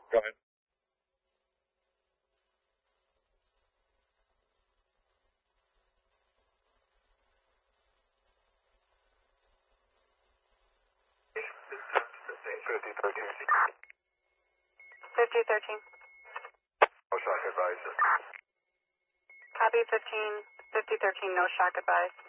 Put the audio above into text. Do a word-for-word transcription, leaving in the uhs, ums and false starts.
Go ahead. fifty thirteen. fifty thirteen. No shock advised. Copy fifteen, fifty thirteen, no shock advised.